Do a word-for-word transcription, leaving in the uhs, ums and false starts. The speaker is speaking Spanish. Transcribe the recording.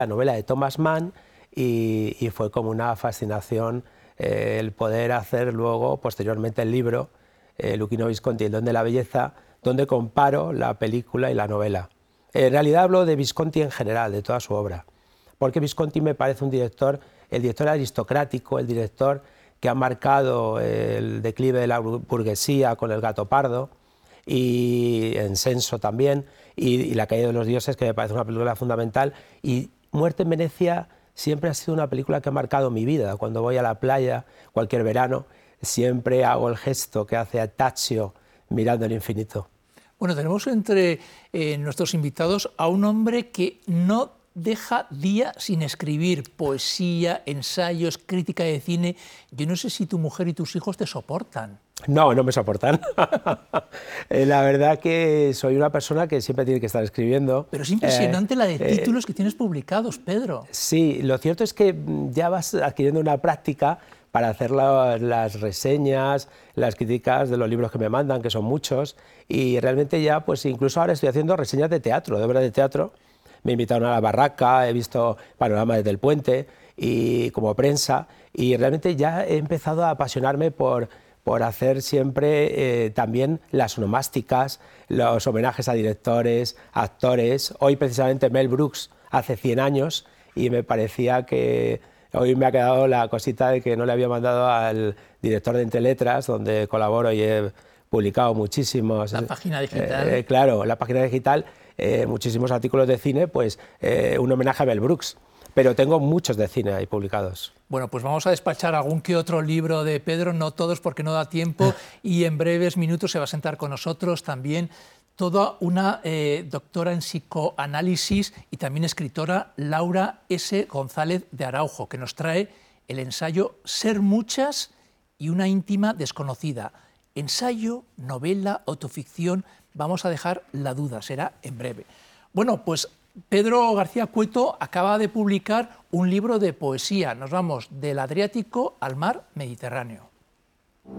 la novela de Thomas Mann y, y fue como una fascinación eh, el poder hacer luego, posteriormente, el libro eh, Luchino Visconti, El don de la belleza, donde comparo la película y la novela. En realidad hablo de Visconti en general, de toda su obra, porque Visconti me parece un director, el director aristocrático, el director que ha marcado el declive de la burguesía con El gato pardo, y en Senso también, y, y La caída de los dioses, que me parece una película fundamental, y Muerte en Venecia siempre ha sido una película que ha marcado mi vida. Cuando voy a la playa, cualquier verano, siempre hago el gesto que hace Taccio mirando el infinito. Bueno, tenemos entre eh, nuestros invitados a un hombre que no deja día sin escribir poesía, ensayos, crítica de cine. Yo no sé si tu mujer y tus hijos te soportan. No, no me soportan. La verdad que soy una persona que siempre tiene que estar escribiendo. Pero es impresionante eh, la de títulos eh, que tienes publicados, Pedro. Sí, lo cierto es que ya vas adquiriendo una práctica para hacer la, las reseñas, las críticas de los libros que me mandan, que son muchos, y realmente ya, pues incluso ahora estoy haciendo reseñas de teatro, de obras de teatro. Me invitaron a La Barraca, he visto Panorama desde el Puente, y como prensa, y realmente ya he empezado a apasionarme por, por hacer siempre eh, también las onomásticas, los homenajes a directores, actores. Hoy precisamente Mel Brooks hace cien años, y me parecía que hoy me ha quedado la cosita de que no le había mandado al director de Entre Letras, donde colaboro y he publicado muchísimos... La página digital. Eh, claro, la página digital, eh, muchísimos artículos de cine, pues eh, un homenaje a Mel Brooks. Pero tengo muchos de cine ahí publicados. Bueno, pues vamos a despachar algún que otro libro de Pedro, no todos porque no da tiempo, y en breves minutos se va a sentar con nosotros también toda una eh, doctora en psicoanálisis y también escritora, Laura S. González de Araujo, que nos trae el ensayo Ser muchas y una íntima desconocida. Ensayo, novela, autoficción, vamos a dejar la duda, será en breve. Bueno, pues Pedro García Cueto acaba de publicar un libro de poesía. Nos vamos del Adriático al mar Mediterráneo.